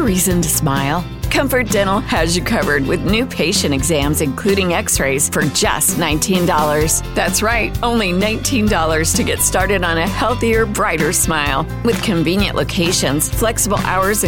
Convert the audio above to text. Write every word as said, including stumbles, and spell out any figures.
reason to smile. Comfort Dental has you covered with new patient exams, including x-rays, for just nineteen dollars. That's right, only nineteen dollars to get started on a healthier, brighter smile. With convenient locations, flexible hours, and